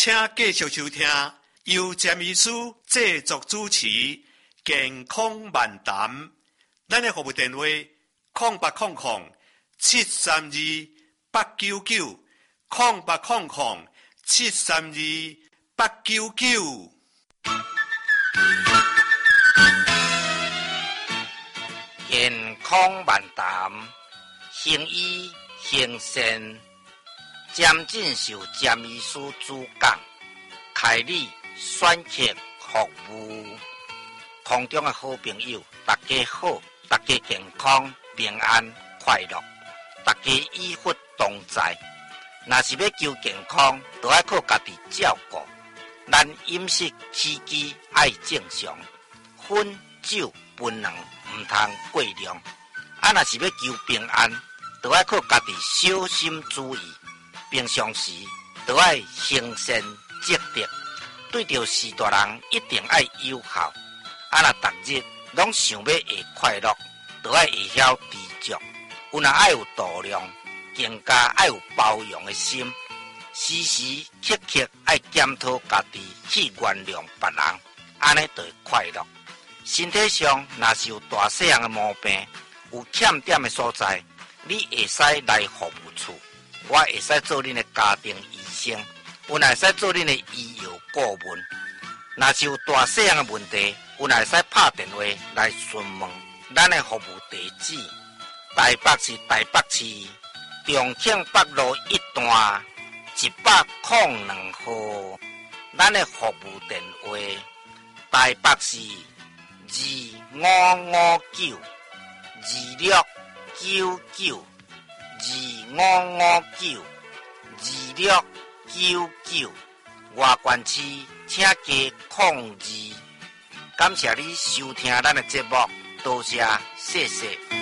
请继续收听由詹医师制作主持健康漫谈。咱的服务电话0800-732-899 0800-732-899。 健康漫谈，行医行善，詹进修詹医师主讲，开立选择服务。空中的好朋友，大家好，大家健康平安快乐，大家医福同在。若是要求健康，就要靠家己照顾。咱饮食起居爱正常，烟酒槟榔唔通过量。若是要求平安，就要靠家己小心注意。平常时就要行善积德，对着事大人一定要友好。若逐日拢想要会快乐，就要会晓知足。有若爱有度量，更加爱有包容的心。时时刻刻爱检讨家己，去原谅别人，安尼就会快乐。身体上若是有大细样的毛病，有欠点的所在，你会使来服务处，我会使做恁的家庭医生，有若会使做恁的医药顾问。若是有大细样的问题，有若会使拍电话来询问。咱的服务地址：台北市台北市重庆北路1段102号。咱的服务电话：台北市255925992699，外县市请加02。感谢你收听咱的节目，多谢，谢谢。